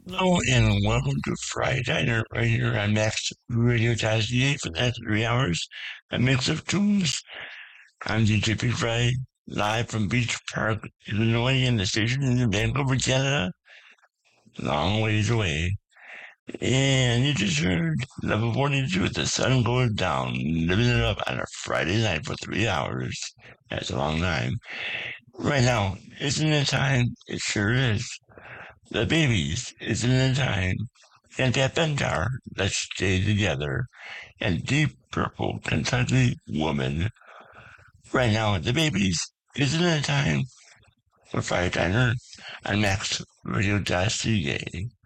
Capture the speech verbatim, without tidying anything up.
Hello and welcome to Friday Diner right here on Max Radio Tazier for the next three hours. A mix of tunes. I'm D J Big Fry, live from Beach Park, Illinois, and the station is in Vancouver, Canada, long ways away. And you just heard level forty-two, The Sun Goes Down, living it up on a Friday night for three hours. That's a long time. Right now, isn't it time? It sure is. The babies, isn't it time? And that Bendar, Let's Stay Together, and Deep Purple Kentucky Woman. Right now, the babies, isn't it time for Fire Diner on Max Radio.ca.